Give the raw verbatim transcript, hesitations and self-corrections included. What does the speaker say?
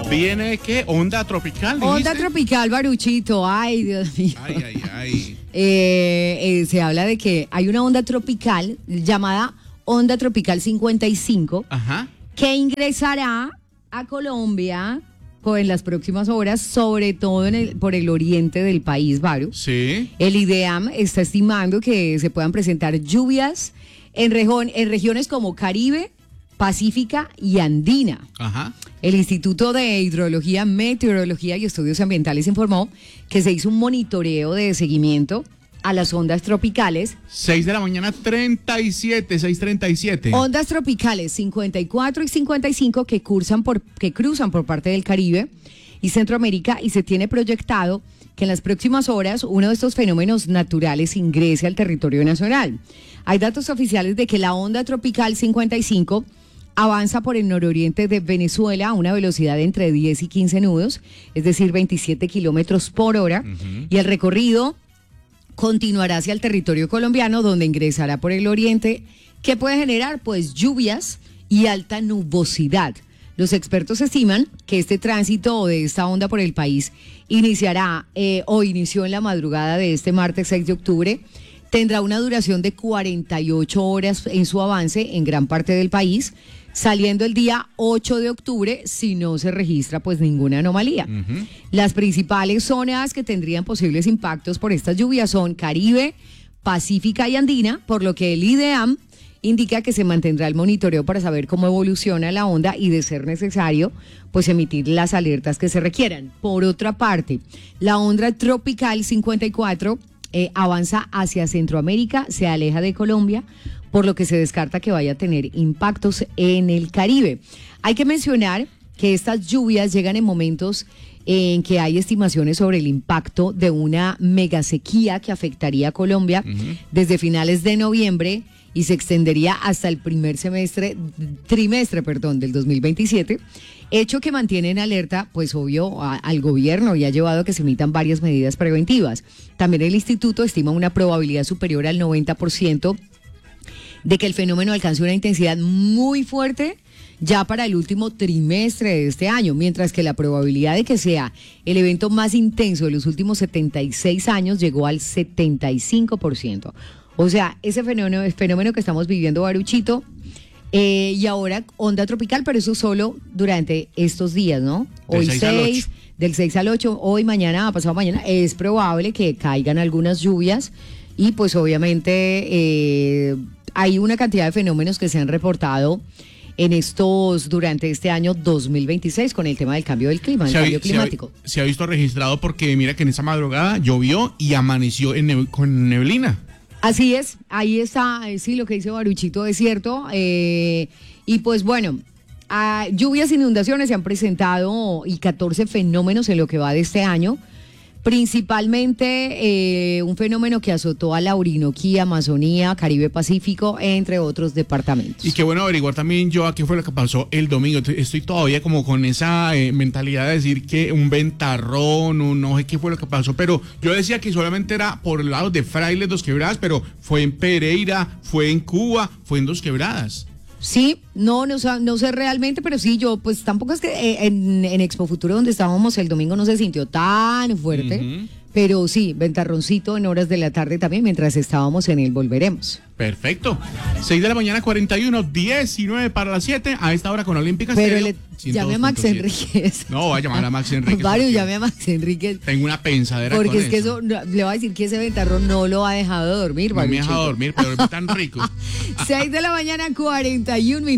¿Viene qué? ¿Onda tropical, dijiste? Onda tropical, Baruchito. Ay, Dios mío. Ay, ay, ay. Eh, eh, se habla de que hay una onda tropical llamada Onda Tropical cincuenta y cinco Ajá. que ingresará a Colombia pues, en las próximas horas, sobre todo en el, por el oriente del país, Baru. Sí. El IDEAM está estimando que se puedan presentar lluvias en, región, en regiones como Caribe, Pacífica y Andina. Ajá. El Instituto de Hidrología, Meteorología y Estudios Ambientales informó que se hizo un monitoreo de seguimiento a las ondas tropicales. seis de la mañana, treinta y siete, seis treinta y siete. Ondas tropicales cincuenta y cuatro y cincuenta y cinco que cruzan por, que cruzan por parte del Caribe y Centroamérica, y se tiene proyectado que en las próximas horas uno de estos fenómenos naturales ingrese al territorio nacional. Hay datos oficiales de que la onda tropical cincuenta y cinco avanza por el nororiente de Venezuela a una velocidad de entre diez y quince nudos, es decir, veintisiete kilómetros por hora, uh-huh. y el recorrido continuará hacia el territorio colombiano, donde ingresará por el oriente, que puede generar pues lluvias y alta nubosidad. Los expertos estiman que este tránsito de esta onda por el país iniciará eh, o inició en la madrugada de este martes seis de octubre, tendrá una duración de cuarenta y ocho horas en su avance en gran parte del país, saliendo el día ocho de octubre si no se registra pues ninguna anomalía. Uh-huh. Las principales zonas que tendrían posibles impactos por estas lluvias son Caribe, Pacífica y Andina, por lo que el IDEAM indica que se mantendrá el monitoreo para saber cómo evoluciona la onda y, de ser necesario, pues emitir las alertas que se requieran. Por otra parte, la onda tropical cincuenta y cuatro eh, avanza hacia Centroamérica, se aleja de Colombia, por lo que se descarta que vaya a tener impactos en el Caribe. Hay que mencionar que estas lluvias llegan en momentos en que hay estimaciones sobre el impacto de una megasequía que afectaría a Colombia uh-huh. desde finales de noviembre y se extendería hasta el primer semestre, trimestre, perdón, del dos mil veintisiete, hecho que mantiene en alerta, pues obvio, a, al gobierno y ha llevado a que se emitan varias medidas preventivas. También el instituto estima una probabilidad superior al noventa por ciento de que el fenómeno alcance una intensidad muy fuerte ya para el último trimestre de este año, mientras que la probabilidad de que sea el evento más intenso de los últimos setenta y seis años llegó al setenta y cinco por ciento. O sea, ese fenómeno, el fenómeno que estamos viviendo, Baruchito, eh, y ahora onda tropical, pero eso solo durante estos días, ¿no? Hoy seis, del seis al ocho, hoy, mañana, pasado mañana, es probable que caigan algunas lluvias y pues obviamente eh, hay una cantidad de fenómenos que se han reportado en estos, durante este año dos mil veintiséis con el tema del cambio del clima, el se cambio ha, climático. Se ha, se ha visto registrado porque mira que en esa madrugada llovió y amaneció en ne- con neblina. Así es, ahí está, sí, lo que dice Baruchito es cierto. Eh, y pues bueno, a, lluvias e inundaciones se han presentado y catorce fenómenos en lo que va de este año. Principalmente eh, un fenómeno que azotó a la Orinoquía, Amazonía, Caribe Pacífico, entre otros departamentos. Y qué bueno averiguar también yo a qué fue lo que pasó el domingo. Estoy todavía como con esa eh, mentalidad de decir que un ventarrón, un no sé qué fue lo que pasó, pero yo decía que solamente era por el lado de Frailes, Dos Quebradas, pero fue en Pereira, fue en Cuba, fue en Dos Quebradas. Sí, no, no, no sé realmente, pero sí, yo, pues tampoco es que eh, en, en Expo Futuro, donde estábamos el domingo, no se sintió tan fuerte, uh-huh. pero sí, ventarroncito en horas de la tarde también, mientras estábamos en el Volveremos. Perfecto. seis de la mañana, cuarenta y uno, diecinueve para las siete, a esta hora con Olímpica Pero Stereo, le, llame a Max Enríquez. No, va a llamar a Max Enríquez. Varios, llame a Max Enríquez. Tengo una pensadera Porque con es que eso. eso, le va a decir que ese ventarrón no lo ha dejado dormir. No me ha dejado dormir, pero es tan rico. seis de la mañana, cuarenta y un minutos.